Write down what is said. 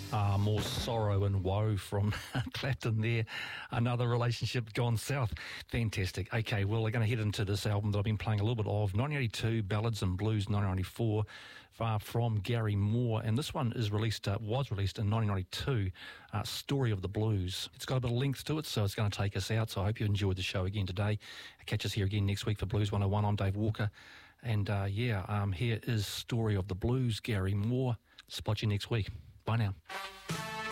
More sorrow and woe from Clapton there. Another relationship gone south. Fantastic. Okay, well, we're going to head into this album that I've been playing a little bit of. 1982, Ballads and Blues, 1994, Far From, Gary Moore. And this one is was released in 1992, Story of the Blues. It's got a bit of length to it, so it's going to take us out. So I hope you enjoyed the show again today. Catch us here again next week for Blues 101. I'm Dave Walker. And here is Story of the Blues, Gary Moore. Spot you next week. Bye now.